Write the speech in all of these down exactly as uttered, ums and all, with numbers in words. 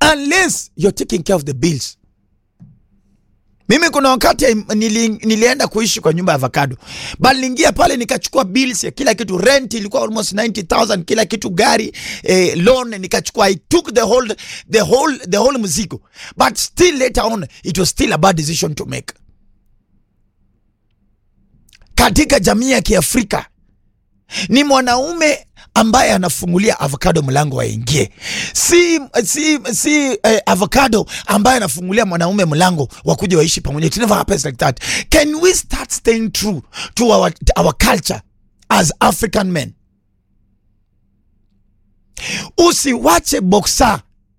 unless you're taking care of the bills. Mimi kuna wakati nili, nilienda kuishi kwa nyumba ya avocado. Bali niingia pale nikachukua bills ya kila kitu, rent ilikuwa almost ninety thousand, kila kitu, gari, eh, loan nikachukua. I took the whole the whole the whole mzigo. But still later on it was still a bad decision to make. Katika jamii ya Kiafrika ni mwanaume ambaye anafungulia avocado mlango waingie. Si si si eh, avocado ambaye anafungulia mwanaume mlango wakuja waishi pamoja. It never happens like that. Can we start staying true to our our culture as African men? Usiwache boxer.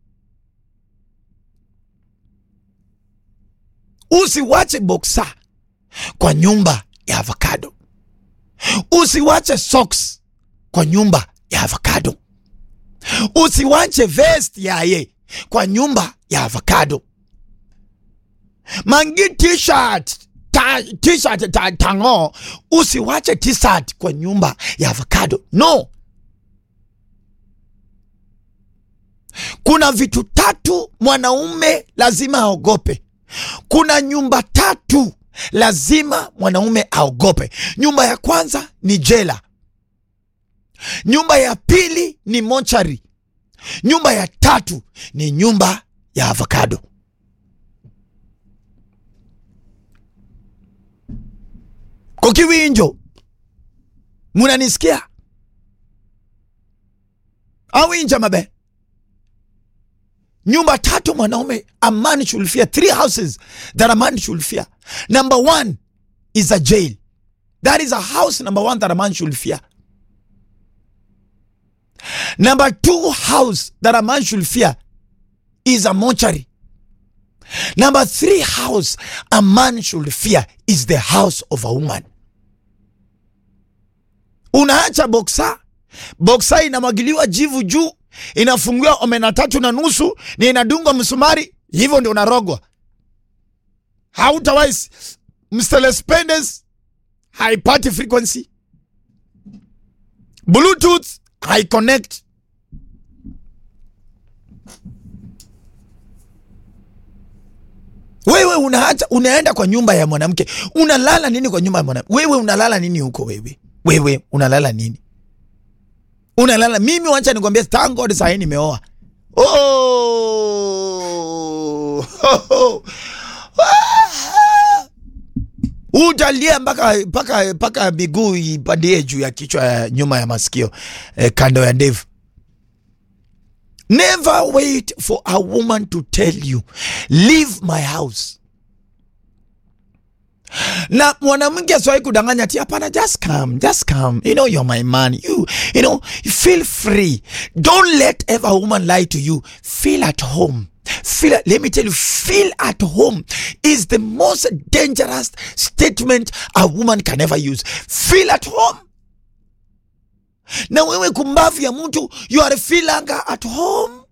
Usiwache boxer kwa nyumba ya avocado. Usiwache socks kwa nyumba ya avocado. Usiwache vest ya ye kwa nyumba ya avocado. Mangi t-shirt ta, t-shirt ta, tango. Usiwache t-shirt kwa nyumba ya avocado. No. Kuna vitu tatu mwanaume lazima aogope. Kuna nyumba tatu lazima mwanaume aogope. Nyumba ya kwanza ni jela. Nyumba ya pili ni mochari. Nyumba ya tatu ni nyumba ya avocado. Kokiwinjo, munanisikia? Awinja mabe. Nyumba tatu mwanaume a man should fear. Three houses that a man should fear. Number one is a jail. That is a house number one that a man should fear. Number two house that a man should fear is a mortuary. Number three house a man should fear is the house of a woman. Unaacha boxer. Boxer inamwagiliwa jivu juu, inafungiwa omena tatu na nusu, ni inadungwa msumari, hivyo ndio unarogwa. Hautawise Mister Spendes haipati frequency. Bluetooth hai connect. Wewe unaacha, unaenda kwa nyumba ya mwanamke. Unalala nini kwa nyumba ya mwanamke? Wewe unalala nini huko wewe? Wewe unalala nini? Unalala, mimi wacha nikwambia, thank God saa hii nimeoa. Oh! Utalia mpaka mpaka mpaka miguu ipandie juu ya kichwa ya nyuma ya masikio, eh, kando ya ndevu. Never wait for a woman to tell you leave my house. Na mwanamke asiwahi kudanganya ati hapana, just come, just come. You know you're my man. You you know, feel free. Don't let ever woman lie to you. Feel at home. Feel, let me tell you, feel at home is the most dangerous statement a woman can ever use. Feel at home. Na wewe kumbavu ya mtu, you are feeling at home.